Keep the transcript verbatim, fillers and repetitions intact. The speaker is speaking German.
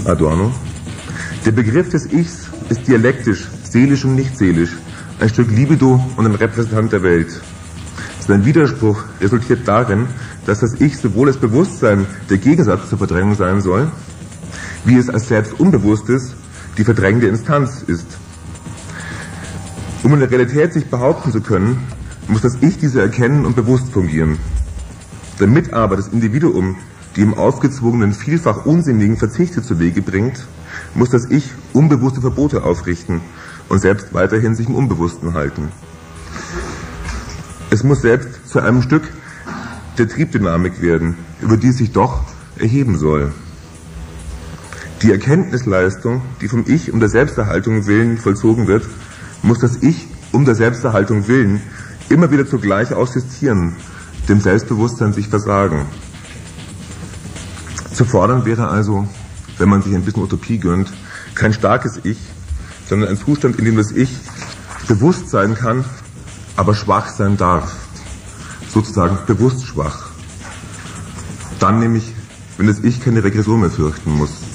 Adorno. Der Begriff des Ichs ist dialektisch, seelisch und nicht seelisch, ein Stück Libido und ein Repräsentant der Welt. Sein Widerspruch resultiert darin, dass das Ich sowohl als Bewusstsein der Gegensatz zur Verdrängung sein soll, wie es als selbst Unbewusstes die verdrängende Instanz ist. Um in der Realität sich behaupten zu können, muss das Ich diese erkennen und bewusst fungieren. Damit aber das Individuum die im aufgezwungenen, vielfach unsinnigen Verzichte zu Wege bringt, muss das Ich unbewusste Verbote aufrichten und selbst weiterhin sich im Unbewussten halten. Es muss selbst zu einem Stück der Triebdynamik werden, über die es sich doch erheben soll. Die Erkenntnisleistung, die vom Ich um der Selbsterhaltung willen vollzogen wird, muss das Ich um der Selbsterhaltung willen immer wieder zugleich aussistieren, dem Selbstbewusstsein sich versagen. Zu fordern wäre also, wenn man sich ein bisschen Utopie gönnt, kein starkes Ich, sondern ein Zustand, in dem das Ich bewusst sein kann, aber schwach sein darf. Sozusagen bewusst schwach. Dann nämlich, wenn das Ich keine Regression mehr fürchten muss.